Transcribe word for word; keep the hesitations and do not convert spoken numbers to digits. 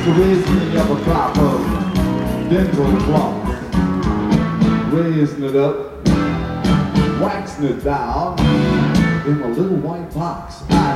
to raise me up a crop of dental floss, raising it up, waxing it down in a little white box. I